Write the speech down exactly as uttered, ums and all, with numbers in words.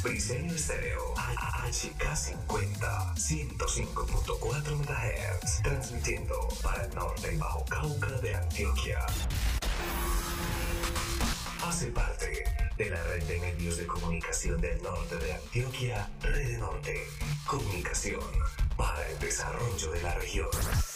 Briseño Estéreo, H K cincuenta, ciento cinco punto cuatro megahertz, transmitiendo para el norte y Bajo Cauca de Antioquia. Hace parte de la red de medios de comunicación del norte de Antioquia, Red Norte, comunicación para el desarrollo de la región.